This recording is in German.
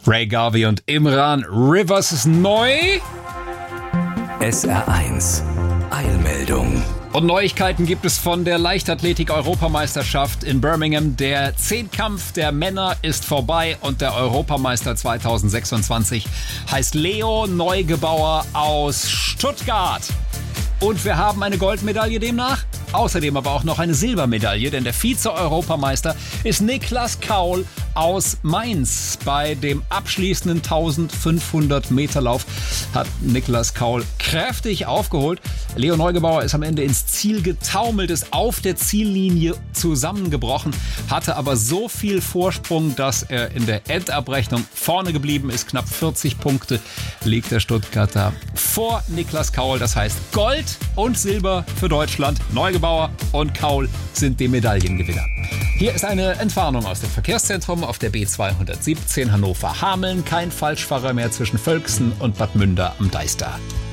Ray Garvey und Imran Rivers ist neu. SR1 Eilmeldung. Und Neuigkeiten gibt es von der Leichtathletik-Europameisterschaft in Birmingham. Der Zehnkampf der Männer ist vorbei und der Europameister 2026 heißt Leo Neugebauer aus Stuttgart. Und wir haben eine Goldmedaille demnach. Außerdem aber auch noch eine Silbermedaille, denn der Vize-Europameister ist Niklas Kaul aus Mainz. Bei dem abschließenden 1500 Meter Lauf hat Niklas Kaul kräftig aufgeholt. Leo Neugebauer ist am Ende ins Ziel getaumelt, ist auf der Ziellinie zusammengebrochen, hatte aber so viel Vorsprung, dass er in der Endabrechnung vorne geblieben ist. Knapp 40 Punkte liegt der Stuttgarter vor Niklas Kaul. Das heißt Gold und Silber für Deutschland. Neugebauer und Kaul sind die Medaillengewinner. Hier ist eine Entwarnung aus dem Verkehrszentrum auf der B217 Hannover-Hameln. Kein Falschfahrer mehr zwischen Völksen und Bad Münder am Deister.